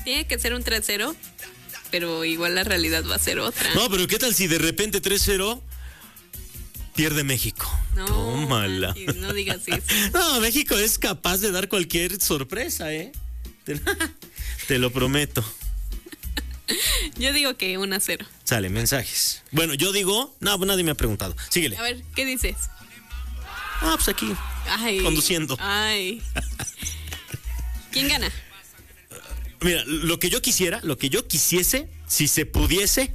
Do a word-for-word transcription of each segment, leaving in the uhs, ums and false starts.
Tiene que ser un tres cero, pero igual la realidad va a ser otra. No, pero ¿qué tal si de repente tres cero pierde México? No, tómala. Mantis, no digas eso. No, México es capaz de dar cualquier sorpresa, ¿eh? Te, te lo prometo. Yo digo que uno a cero. Sale, mensajes. Bueno, yo digo... No, nadie me ha preguntado. Síguele. A ver, ¿qué dices? Ah, pues aquí. Ay. Conduciendo. Ay. ¿Quién gana? Mira, lo que yo quisiera, lo que yo quisiese, si se pudiese,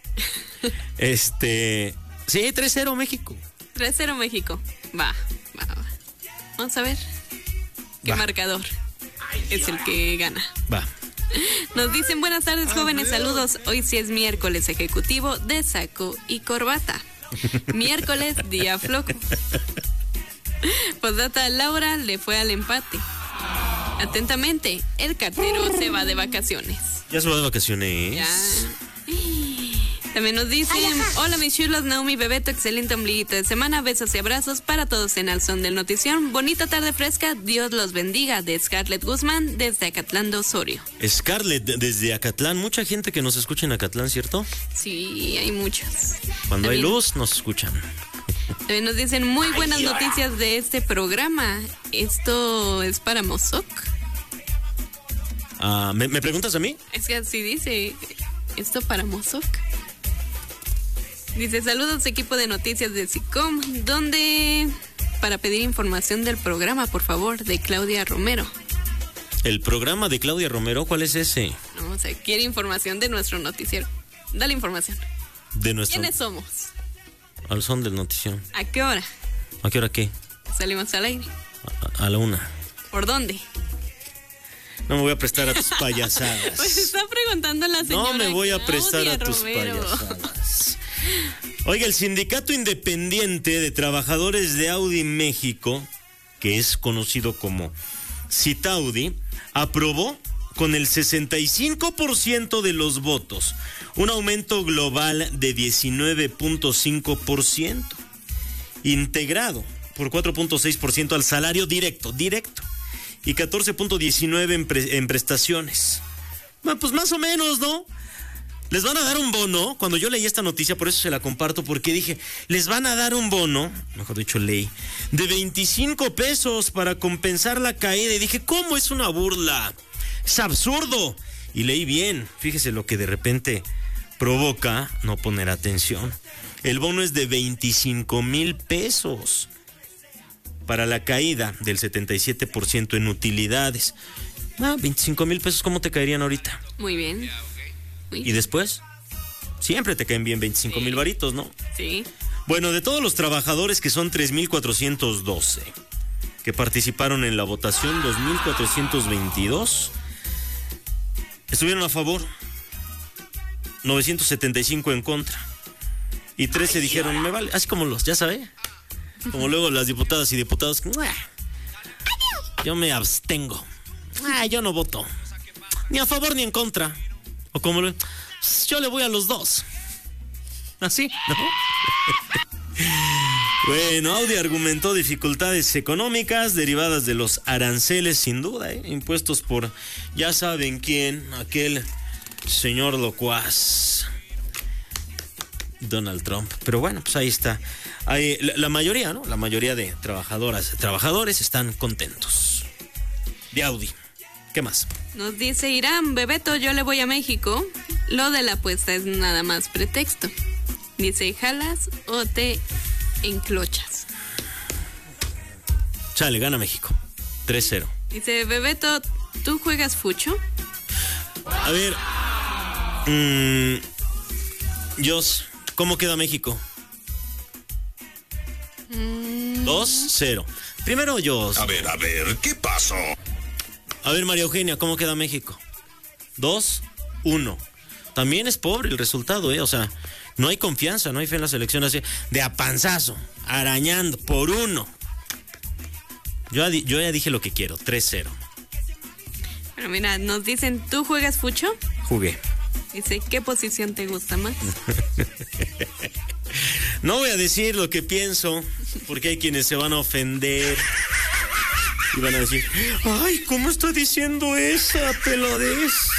este... Sí, tres cero México. tres cero México. Va, va, va. Vamos a ver qué Va. marcador es el que gana. Va. Nos dicen buenas tardes, jóvenes, saludos. Hoy sí es miércoles ejecutivo de saco y corbata. Miércoles, día flojo. Postdata, Laura le fue al empate. Atentamente, el cartero se va de vacaciones. Ya se va de vacaciones. Ya. También nos dicen, hola mis chulos, Naomi, Bebeto, excelente ombliguito de semana, besos y abrazos para todos en Al Son del Notición. Bonita tarde fresca, Dios los bendiga, de Scarlett Guzmán, desde Acatlán de Osorio. Scarlett, desde Acatlán, mucha gente que nos escucha en Acatlán, ¿cierto? Sí, hay muchos. Cuando También, hay luz, nos escuchan. También nos dicen muy buenas noticias de este programa. ¿Esto es para Mozoc? Ah, ¿me, ¿Me preguntas a mí? Es que así dice, ¿esto para Mozoc? Dice, saludos equipo de noticias de SICOM, donde para pedir información del programa, por favor, de Claudia Romero. ¿El programa de Claudia Romero? ¿Cuál es ese? No, o sea, quiere información de nuestro noticiero. Dale información. De nuestro... ¿Quiénes somos? Al Son del Notición. ¿A qué hora? ¿A qué hora qué? Salimos al aire. A, a la una. ¿Por dónde? No me voy a prestar a tus payasadas. Pues está preguntando la señora No me voy a prestar Claudia a tus Romero. payasadas. Oiga, el Sindicato Independiente de Trabajadores de Audi México, que es conocido como Citaudi, aprobó con el sesenta y cinco por ciento de los votos un aumento global de diecinueve punto cinco por ciento, integrado por cuatro punto seis por ciento al salario directo, directo, y catorce punto diecinueve por ciento en, pre- en prestaciones. Bueno, pues más o menos, ¿no? Les van a dar un bono. Cuando yo leí esta noticia, por eso se la comparto, porque dije, les van a dar un bono, mejor dicho ley, de veinticinco pesos para compensar la caída. Y dije, ¿cómo es una burla? Es absurdo. Y leí bien, fíjese lo que de repente provoca no poner atención. El bono es de veinticinco mil pesos para la caída del setenta y siete por ciento en utilidades. Ah, veinticinco mil pesos, ¿cómo te caerían ahorita? Muy bien. ¿Y después? Siempre te caen bien veinticinco mil Sí. varitos, ¿no? Sí. Bueno, de todos los trabajadores, que son tres mil cuatrocientos doce, que participaron en la votación, dos mil cuatrocientos veintidós estuvieron a favor, novecientos setenta y cinco en contra, y trece dijeron, me vale, así como los, ya sabe, como luego las diputadas y diputados, yo me abstengo, ah, yo no voto, ni a favor ni en contra. O como lo, yo le voy a los dos. Así, ¿no? Bueno, Audi argumentó dificultades económicas derivadas de los aranceles, sin duda, ¿eh? Impuestos por ya saben quién, aquel señor locuaz, Donald Trump. Pero bueno, pues ahí está. Ahí, la, la mayoría, ¿no? La mayoría de trabajadoras, trabajadores están contentos. De Audi. ¿Qué más? Nos dice Irán, Bebeto, yo le voy a México. Lo de la apuesta es nada más pretexto. Dice, ¿jalas o te enclochas? Chale, gana México. tres cero. Dice, Bebeto, ¿tú juegas fucho? A ver. Mmm, Jos, ¿cómo queda México? Mm. dos cero. Primero Jos. A ver, a ver, ¿qué pasó? A ver, María Eugenia, ¿cómo queda México? dos uno. También es pobre el resultado, ¿eh? O sea, no hay confianza, no hay fe en la selección así, de a panzazo, arañando, por uno. Yo, yo ya dije lo que quiero, tres cero. Pero mira, nos dicen, ¿tú juegas fucho? Jugué. Dice, ¿qué posición te gusta más? No voy a decir lo que pienso, porque hay quienes se van a ofender. Y van a decir, ay, ¿cómo está diciendo esa pelodez?